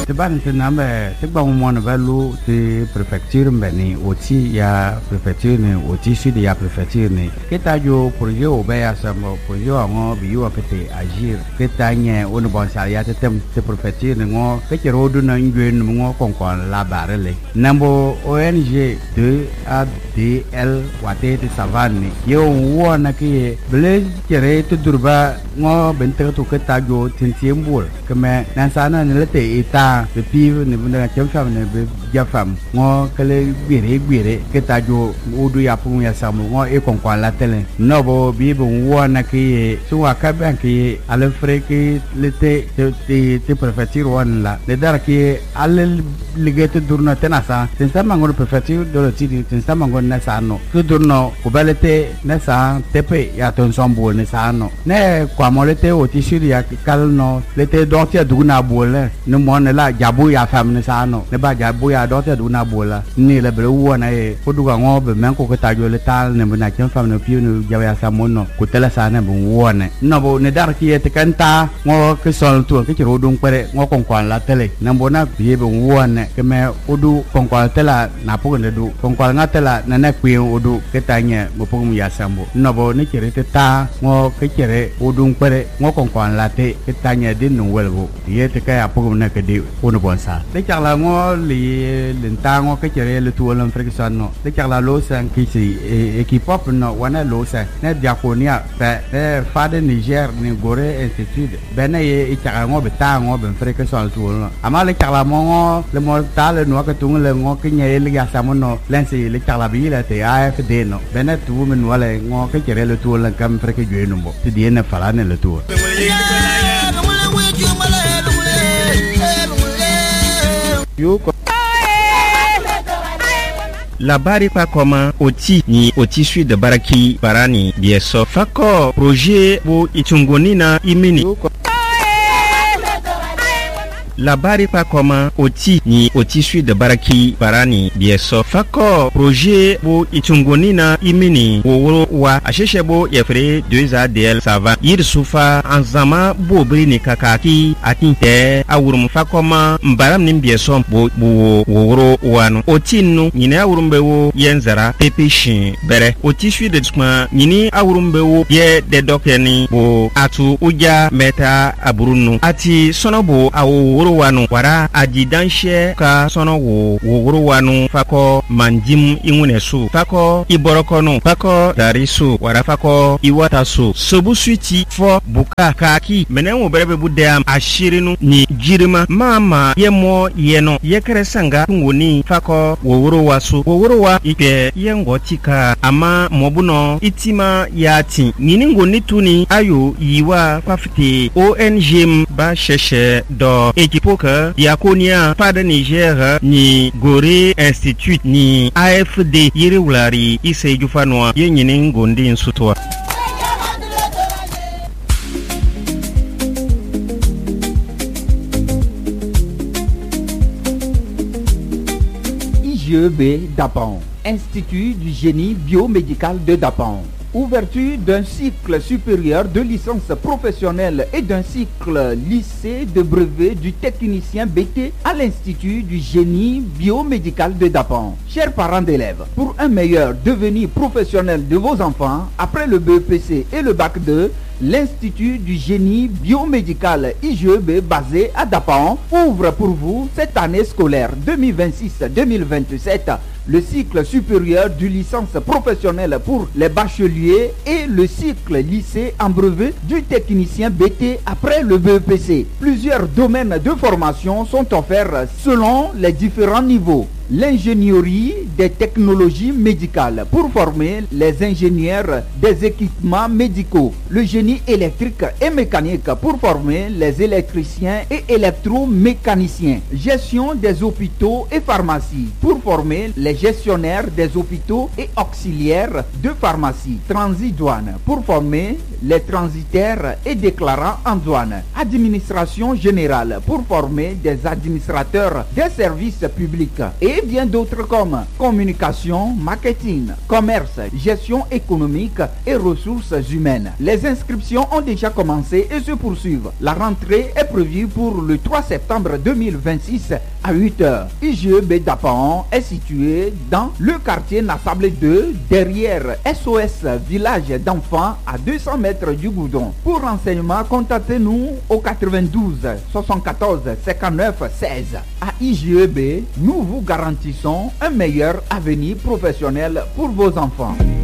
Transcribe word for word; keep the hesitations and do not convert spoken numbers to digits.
te ban te nambe te ba mo na balu te préfecture mbeni oti ya préfecture ni oti sud ya préfecture ni keta jo projet o ba ya samo projet ngo bi yo pete agir keta nye on bon sa ya te tem te préfecture ni ngo ke ke rodu na ngwen ngo konkon la barele nambo O N G deux A D L wate te savane yo wona ke ble kere te durba ngo bente to keta jo tintiembul keme nan sana ne lete ita be piv ne bunda kem fam ne be jafam ngo kale gbere gbere keta jo odu ya pu ya samu ngo e konkon la tele no bo bi bo wona ke so wa ka ban ke ale freke lete te te préfecture won la de dar ke ale ligete durna tenasa tensa mango préfecture do ti tensa mango na sano ku durno ku balete na sa tepe ya ton sombo ne sano ne kwa molete o ti shiri ya kalno lete dotia duguna bole ne mon la jabu ya fam ne sano ne ba jabu ya dotia duguna bola ni le bre wona e ku duga ngo be men ko ta jo le tal ne na kem fam ne piu ne jabu ya samono ku tele sa ne bu wona no bo ne dar ki te kanta ngo ke sol tu ke ro dung pere ngo kon kon la tele ne bona bi be wona ke me odu kon kon tela na pu ne du kon kon ngatela na na kwi odu ke tanya bo pu ya sambo no bo ne kire te ta ngo ke kire odung pere ngo kon kon la te ke tanya din no welgo ye te ka ya pu ne ke di ono bonsa de charla ngo li lenta ngo ke kire le tu lan frikson no de charla lo san ki si equipe no wana lo san ne diakonia pe e fa de Niger ni gore institute bene ye i charla ngo be ta ngo be frikson tu no ama le charla mo le mo ta le no ke tung le ngo ke nye le ya samono lensi le charla bi le te A F D no bene tu men wala ngo ke kire le tu lan kam frike jwe no bo ti die ne fala ne le tu yo la bari pa koma oti ni oti sud de baraki barani bieso fako projet bo itungoni na imini la bari pa koma oti ni oti sud de baraki barani bieso fako projet bo itungoni na imini woro wa asheshe bo yefre deux A D L sava yir sufa anzama bo bri ni kakaki atinte awurum fakoma mbaram nim bieso bo bo woro wanu oti nu nyine awurumbe wo yenzara pepeshin bere oti sud de skma nyini awurumbe wo ye de dokeni bo atu uja meta aburunu ati sonobo awo wanu wara adidanshe ka sono wo woro wanu fako manjim ingunesu fako iborokono fako darisu wara fako iwatasu sobu switi fo buka kaki menenwo berebe budam ashirinu ni jirima mama yemo yeno yekere sanga ngoni fako woro wasu woro wa ipe yengotika ama mobuno itima yati nini ngoni tuni ayo yiwa fafite O N G ba sheshe do ekipoka diakonia pa de Niger ni Gore Institute ni A F D yiri wulari ise jufanwa yenyini ngondi nsutwa I G E B Dapan, Institut du génie biomédical de Dapan. Ouverture d'un cycle supérieur de licence professionnelle et d'un cycle lycée de brevet du technicien B T à l'Institut du génie biomédical de Dapan. Chers parents d'élèves, pour un meilleur devenir professionnel de vos enfants, après le B E P C et le bac deux, l'Institut du génie biomédical I G E B basé à Dapan ouvre pour vous cette année scolaire deux mille vingt-six deux mille vingt-sept le cycle supérieur du licence professionnelle pour les bacheliers et le cycle lycée en brevet du technicien B T après le B E P C. Plusieurs domaines de formation sont offerts selon les différents niveaux. L'ingénierie des technologies médicales pour former les ingénieurs des équipements médicaux, le génie électrique et mécanique pour former les électriciens et électromécaniciens, gestion des hôpitaux et pharmacies pour former les gestionnaires des hôpitaux et auxiliaires de pharmacie, transit douane pour former les transitaires et déclarants en douane, administration générale pour former des administrateurs des services publics et et bien d'autres comme communication, marketing, commerce, gestion économique et ressources humaines. Les inscriptions ont déjà commencé et se poursuivent. La rentrée est prévue pour le trois septembre deux mille vingt-six à huit heures. I G E B Dapaon est situé dans le quartier Nassable deux, derrière S O S Village d'enfants à deux cents mètres du Goudron. Pour renseignements, contactez-nous au quatre-vingt-douze soixante-quatorze cinquante-neuf seize. À I G E B, nous vous garantissons un meilleur avenir professionnel pour vos enfants.